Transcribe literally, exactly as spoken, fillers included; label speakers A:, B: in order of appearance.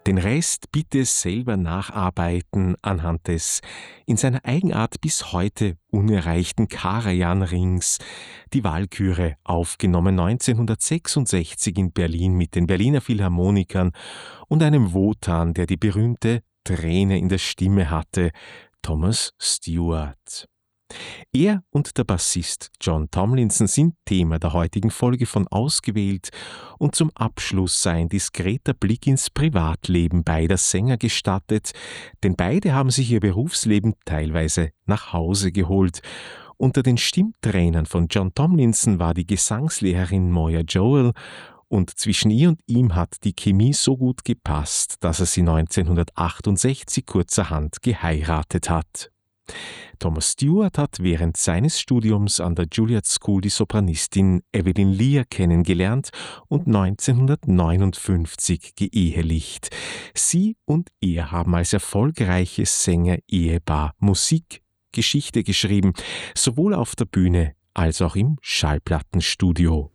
A: Den Rest bitte selber nacharbeiten anhand des in seiner Eigenart bis heute unerreichten Karajan-Rings, die Walküre, aufgenommen neunzehnhundertsechsundsechzig in Berlin mit den Berliner Philharmonikern und einem Wotan, der die berühmte Träne in der Stimme hatte, Thomas Stewart. Er und der Bassist John Tomlinson sind Thema der heutigen Folge von Ausgewählt und zum Abschluss sei ein diskreter Blick ins Privatleben beider Sänger gestattet, denn beide haben sich ihr Berufsleben teilweise nach Hause geholt. Unter den Stimmtrainern von John Tomlinson war die Gesangslehrerin Moya Joel und zwischen ihr und ihm hat die Chemie so gut gepasst, dass er sie neunzehnhundertachtundsechzig kurzerhand geheiratet hat. Thomas Stewart hat während seines Studiums an der Juilliard School die Sopranistin Evelyn Lear kennengelernt und neunzehnhundertneunundfünfzig geehelicht. Sie und er haben als erfolgreiches Sänger-Ehepaar Musikgeschichte geschrieben, sowohl auf der Bühne als auch im Schallplattenstudio.